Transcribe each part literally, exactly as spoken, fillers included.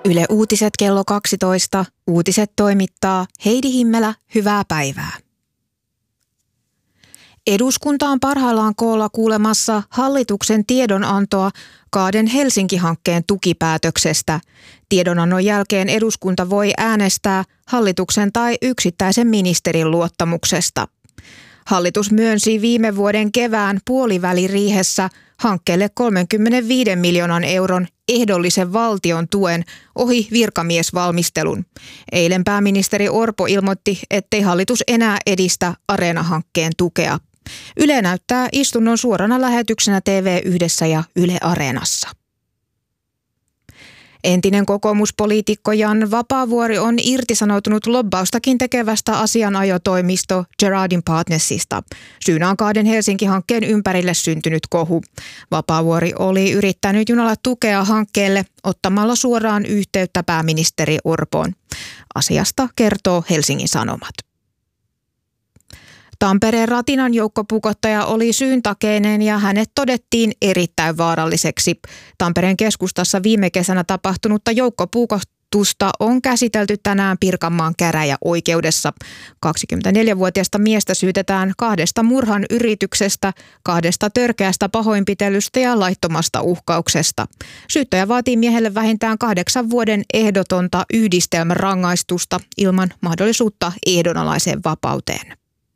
Yle Uutiset kello kaksitoista. Uutiset toimittaa Heidi Himmelä. Hyvää päivää. Eduskunta on parhaillaan koolla kuulemassa hallituksen tiedonantoa Kaaden Helsinki-hankkeen tukipäätöksestä. Tiedonannon jälkeen eduskunta voi äänestää hallituksen tai yksittäisen ministerin luottamuksesta. Hallitus myönsi viime vuoden kevään puoliväliriihessä hankkeelle kolmekymmentäviisi miljoonan euron ehdollisen valtion tuen ohi virkamiesvalmistelun. Eilen pääministeri Orpo ilmoitti, ettei hallitus enää edistä Areena-hankkeen tukea. Yle näyttää istunnon suorana lähetyksenä T V yhdessä ja Yle Areenassa. Entinen kokoomuspoliitikko Jan Vapaavuori on irtisanoutunut lobbaustakin tekevästä asianajotoimisto Gerardin Partnersista. Syynä on Kaaden Helsinki-hankkeen ympärille syntynyt kohu. Vapaavuori oli yrittänyt junalla tukea hankkeelle ottamalla suoraan yhteyttä pääministeri Orpoon. Asiasta kertoo Helsingin Sanomat. Tampereen Ratinan joukkopukottaja oli syyntakeinen ja hänet todettiin erittäin vaaralliseksi. Tampereen keskustassa viime kesänä tapahtunutta joukkopukotusta on käsitelty tänään Pirkanmaan käräjäoikeudessa. kaksikymmentäneljävuotiaasta miestä syytetään kahdesta murhan yrityksestä, kahdesta törkeästä pahoinpitelystä ja laittomasta uhkauksesta. Syyttäjä vaatii miehelle vähintään kahdeksan vuoden ehdotonta yhdistelmärangaistusta ilman mahdollisuutta ehdonalaiseen vapauteen.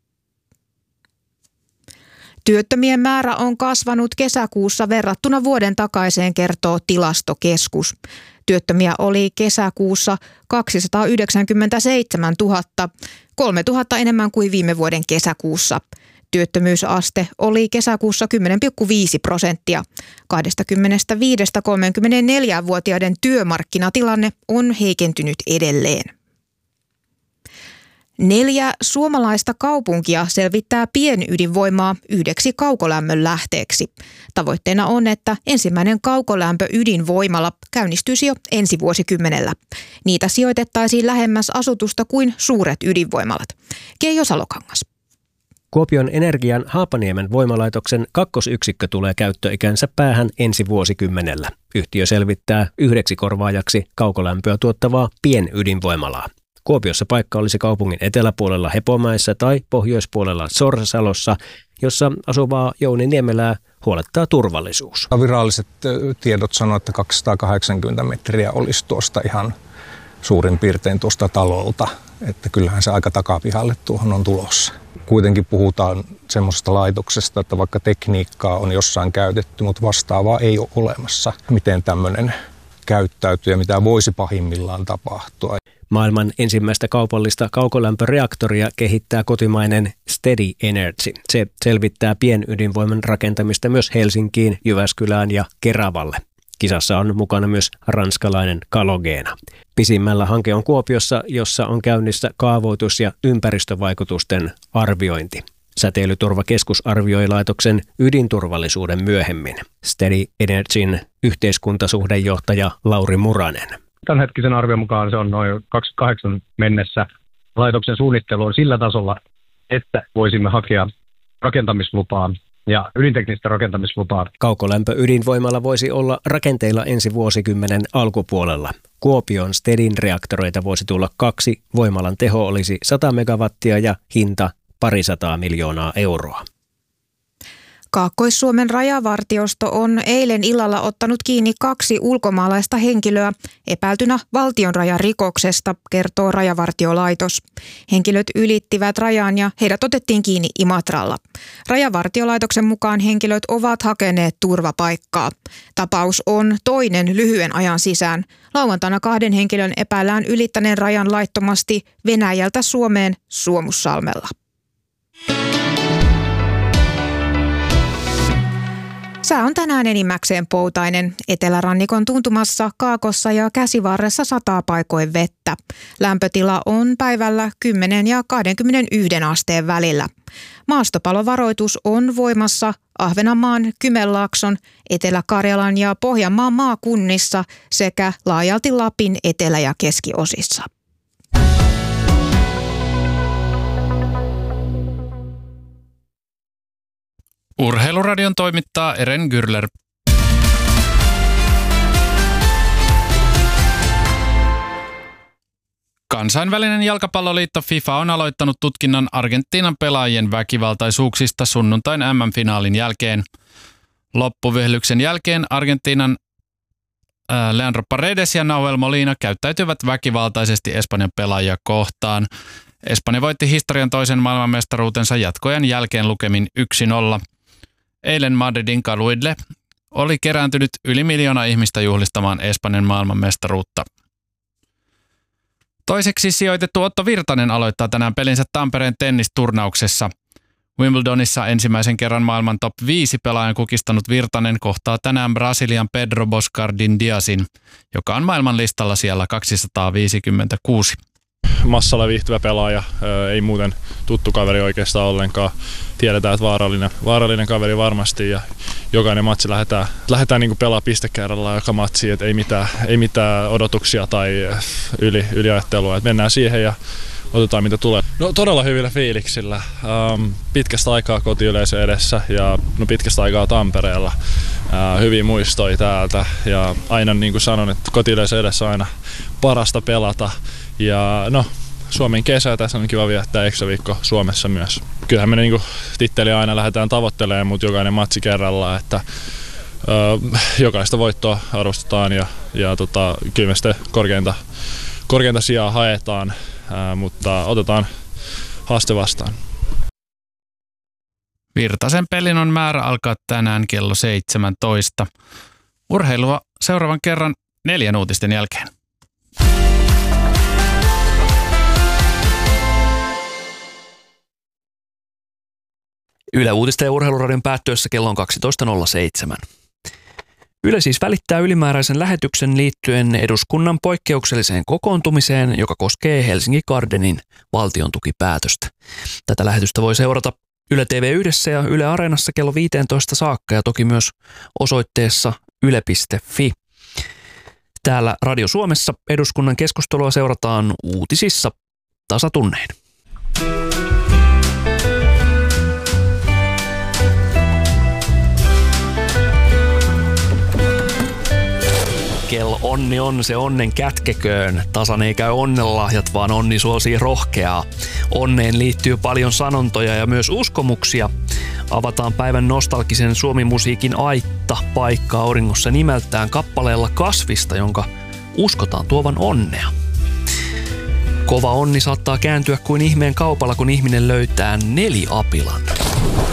Työttömien määrä on kasvanut kesäkuussa verrattuna vuoden takaiseen, kertoo Tilastokeskus. Työttömiä oli kesäkuussa kaksisataayhdeksänkymmentäseitsemäntuhatta, kolmetuhatta enemmän kuin viime vuoden kesäkuussa. Työttömyysaste oli kesäkuussa kymmenen pilkku viisi prosenttia. kaksikymmentäviisi–kolmekymmentäneljä-vuotiaiden työmarkkinatilanne on heikentynyt edelleen. Neljä suomalaista kaupunkia selvittää pienydinvoimaa yhdeksi kaukolämmön lähteeksi. Tavoitteena on, että ensimmäinen kaukolämpöydinvoimala käynnistyisi jo ensi vuosikymmenellä. Niitä sijoitettaisiin lähemmäs asutusta kuin suuret ydinvoimalat. Keijo Salokangas. Kuopion Energian Haapaniemen voimalaitoksen kakkosyksikkö tulee käyttöikänsä päähän ensi vuosikymmenellä. Yhtiö selvittää yhdeksi korvaajaksi kaukolämpöä tuottavaa pienydinvoimalaa. Kuopiossa paikka olisi kaupungin eteläpuolella Hepomäessä tai pohjoispuolella Sorsalossa, jossa asuvaa Jouni Niemelää huolettaa turvallisuus. Viralliset tiedot sanoo, että kaksisataakahdeksankymmentä metriä olisi tuosta ihan suurin piirtein tuosta talolta, että kyllähän se aika takapihalle tuohon on tulossa. Kuitenkin puhutaan semmoisesta laitoksesta, että vaikka tekniikkaa on jossain käytetty, mutta vastaavaa ei ole olemassa. Miten tämmöinen käyttäytyy ja mitä voisi pahimmillaan tapahtua. Maailman ensimmäistä kaupallista kaukolämpöreaktoria kehittää kotimainen Steady Energy. Se selvittää pienydinvoiman rakentamista myös Helsinkiin, Jyväskylään ja Keravalle. Kisassa on mukana myös ranskalainen Kalogena. Pisimmällä hanke on Kuopiossa, jossa on käynnissä kaavoitus- ja ympäristövaikutusten arviointi. Säteilyturvakeskus arvioi laitoksen ydinturvallisuuden myöhemmin. Steady Energyn yhteiskuntasuhdejohtaja Lauri Muranen. Tämänhetkisen arvion mukaan se on noin kaksikymmentäkahdeksan mennessä. Laitoksen suunnittelu on sillä tasolla, että voisimme hakea rakentamislupaa ja ydinteknistä rakentamislupaa. Kaukolämpöydinvoimalla voisi olla rakenteilla ensi vuosikymmenen alkupuolella. Kuopion Stedin reaktoreita voisi tulla kaksi, voimalan teho olisi sata megawattia ja hinta parisataa miljoonaa euroa. Kaakkois-Suomen rajavartiosto on eilen illalla ottanut kiinni kaksi ulkomaalaista henkilöä epäiltynä valtionrajarikoksesta, kertoo Rajavartiolaitos. Henkilöt ylittivät rajan ja heidät otettiin kiinni Imatralla. Rajavartiolaitoksen mukaan henkilöt ovat hakeneet turvapaikkaa. Tapaus on toinen lyhyen ajan sisään. Lauantaina kahden henkilön epäillään ylittäneen rajan laittomasti Venäjältä Suomeen Suomussalmella. Sää on tänään enimmäkseen poutainen. Etelärannikon tuntumassa, Kaakossa ja Käsivarressa sataa paikoin vettä. Lämpötila on päivällä kymmenen ja kaksikymmentäyksi asteen välillä. Maastopalovaroitus on voimassa Ahvenanmaan, Kymenlaakson, Etelä-Karjalan ja Pohjanmaan maakunnissa sekä laajalti Lapin etelä- ja keskiosissa. Urheiluradion toimittaa Eren Gürler. Kansainvälinen jalkapalloliitto FIFA on aloittanut tutkinnan Argentiinan pelaajien väkivaltaisuuksista sunnuntain äm äm-finaalin jälkeen. Loppuvyöhlyksen jälkeen Argentiinan äh, Leandro Paredes ja Nahuel Molina käyttäytyivät väkivaltaisesti Espanjan pelaajia kohtaan. Espanja voitti historian toisen maailmanmestaruutensa jatkojen jälkeen lukemin yksi nolla. Eilen Madridin kaduille oli kerääntynyt yli miljoona ihmistä juhlistamaan Espanjan maailmanmestaruutta. Toiseksi sijoitettu Otto Virtanen aloittaa tänään pelinsä Tampereen tennisturnauksessa. Wimbledonissa ensimmäisen kerran maailman top viisi pelaajan kukistanut Virtanen kohtaa tänään Brasilian Pedro Boscardin Diazin, joka on maailman listalla siellä kaksisataaviisikymmentäkuusi. Massalla viihtyvä pelaaja, ei muuten tuttu kaveri oikeastaan ollenkaan. Tiedetään, että vaarallinen, vaarallinen kaveri varmasti ja jokainen matsi lähdetään, lähdetään niin kuin pelaa piste kerrallaan joka matsi, että ei mitään, ei mitään odotuksia tai yli, yliajattelua. Että mennään siihen ja otetaan mitä tulee. No todella hyvillä fiiliksillä. Ähm, pitkästä aikaa kotiyleisö edessä ja no, pitkästä aikaa Tampereella. Äh, hyviä muistoja täältä ja aina niin kuin sanon, että kotiyleisö edessä on aina parasta pelata. Ja no, Suomen kesä, tässä on kiva viettää ekstra viikko Suomessa myös. Kyllähän me niinku titteliä aina lähdetään tavoittelemaan, mutta jokainen matsi kerrallaan, että ö, jokaista voittoa arvostetaan ja, ja tota, kyllä me sitten korkeinta, korkeinta sijaa haetaan, ö, mutta otetaan haaste vastaan. Virtasen pelin on määrä alkaa tänään kello seitsemäntoista. Urheilua seuraavan kerran neljän uutisten jälkeen. Yle Uutisten ja Urheiluradion päättyessä kello on kaksitoista nolla seitsemän. Yle siis välittää ylimääräisen lähetyksen liittyen eduskunnan poikkeukselliseen kokoontumiseen, joka koskee Helsingin Gardenin valtiontukipäätöstä. Tätä lähetystä voi seurata Yle T V yhdessä ja Yle Areenassa kello viisitoista saakka ja toki myös osoitteessa yle piste fi. Täällä Radio Suomessa eduskunnan keskustelua seurataan uutisissa tasatunneen. Kel onni on, se onnen kätkeköön. Tasan ei käy onnenlahjat, vaan onni suosii rohkeaa. Onneen liittyy paljon sanontoja ja myös uskomuksia. Avataan päivän nostalgisen suomimusiikin aitta paikka auringossa nimeltään kappaleella Kasvista, jonka uskotaan tuovan onnea. Kova onni saattaa kääntyä kuin ihmeen kaupalla, kun ihminen löytää neliapilan.